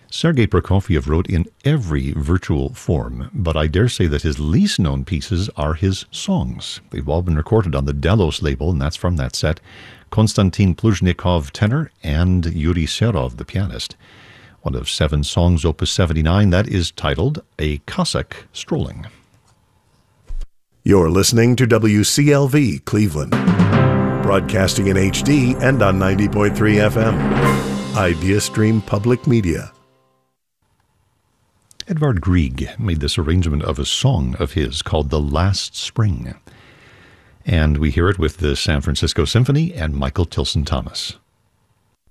Sergei Prokofiev wrote in every virtual form, but I dare say that his least known pieces are his songs. They've all been recorded on the Delos label, and that's from that set. Konstantin Pluzhnikov, tenor, and Yuri Serov, the pianist. One of 7 songs, Opus 79, that is titled A Cossack Strolling. You're listening to WCLV Cleveland, broadcasting in HD and on 90.3 FM. IdeaStream Public Media. Edvard Grieg made this arrangement of a song of his called The Last Spring. And we hear it with the San Francisco Symphony and Michael Tilson Thomas.